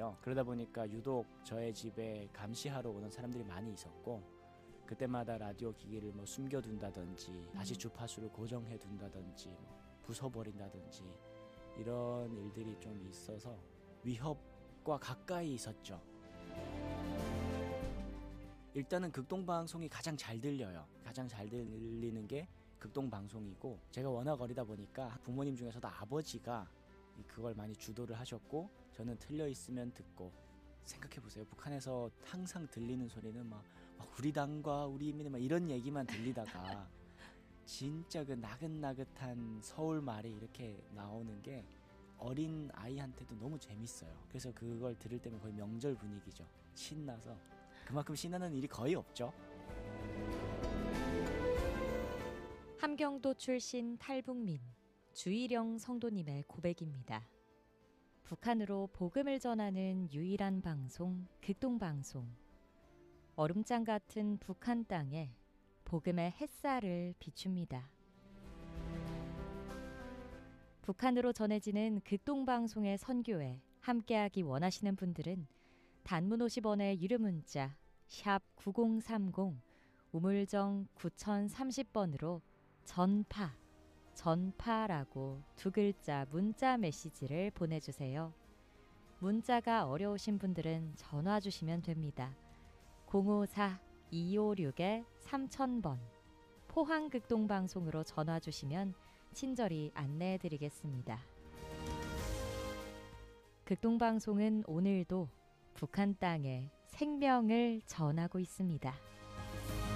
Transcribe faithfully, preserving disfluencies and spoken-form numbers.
있었어요. 그러다 보니까 유독 저의 집에 감시하러 오는 사람들이 많이 있었고 그때마다 라디오 기기를 뭐 숨겨둔다든지 다시 주파수를 고정해둔다든지 뭐 부숴버린다든지 이런 일들이 좀 있어서 위협과 가까이 있었죠. 일단은 극동방송이 가장 잘 들려요. 가장 잘 들리는 게 극동방송이고 제가 워낙 어리다 보니까 부모님 중에서도 아버지가 그걸 많이 주도를 하셨고 저는 틀려있으면 듣고 생각해보세요. 북한에서 항상 들리는 소리는 막, 막 우리 당과 우리 인민의 막 이런 얘기만 들리다가 진짜 그 나긋나긋한 서울 말이 이렇게 나오는 게 어린 아이한테도 너무 재밌어요. 그래서 그걸 들을 때면 거의 명절 분위기죠. 신나서 그만큼 신나는 일이 거의 없죠. 함경도 출신 탈북민 주일영 성도님의 고백입니다. 북한으로 복음을 전하는 유일한 방송 극동방송. 얼음장 같은 북한 땅에 복음의 햇살을 비춥니다. 북한으로 전해지는 극동방송의 선교에 함께하기 원하시는 분들은 단문 오십 원의 유료 문자 샵 구공삼공 우물정 구공삼공 번으로 전파, 전파라고 두 글자 문자 메시지를 보내주세요. 문자가 어려우신 분들은 전화 주시면 됩니다. 공오사 이오육 삼천 번 포항극동방송으로 전화 주시면 친절히 안내해 드리겠습니다. 극동방송은 오늘도 북한 땅에 생명을 전하고 있습니다.